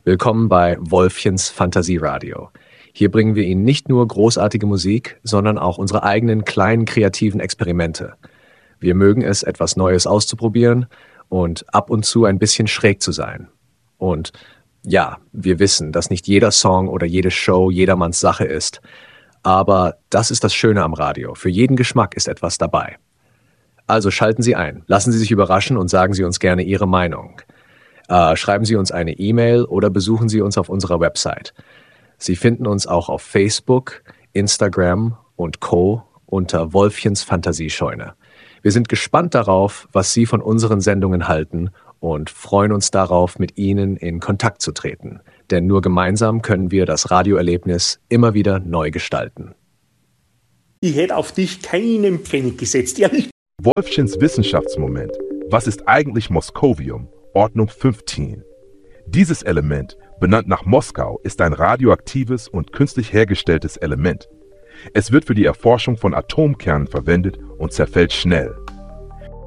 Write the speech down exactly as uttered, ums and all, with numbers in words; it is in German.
Willkommen bei Wolfchens Fantasieradio. Hier bringen wir Ihnen nicht nur großartige Musik, sondern auch unsere eigenen kleinen kreativen Experimente. Wir mögen es, etwas Neues auszuprobieren und ab und zu ein bisschen schräg zu sein. Und ja, wir wissen, dass nicht jeder Song oder jede Show jedermanns Sache ist. Aber das ist das Schöne am Radio. Für jeden Geschmack ist etwas dabei. Also schalten Sie ein, lassen Sie sich überraschen und sagen Sie uns gerne Ihre Meinung. Äh, schreiben Sie uns eine E-Mail oder besuchen Sie uns auf unserer Website. Sie finden uns auch auf Facebook, Instagram und Co. unter Wolfchens Fantasiescheune. Wir sind gespannt darauf, was Sie von unseren Sendungen halten und freuen uns darauf, mit Ihnen in Kontakt zu treten. Denn nur gemeinsam können wir das Radioerlebnis immer wieder neu gestalten. Ich hätte auf dich keinen Pfennig gesetzt, ehrlich. Wolfchens Wissenschaftsmoment. Was ist eigentlich Moskovium? Ordnung fünfzehn. Dieses Element, benannt nach Moskau, ist ein radioaktives und künstlich hergestelltes Element. Es wird für die Erforschung von Atomkernen verwendet und zerfällt schnell.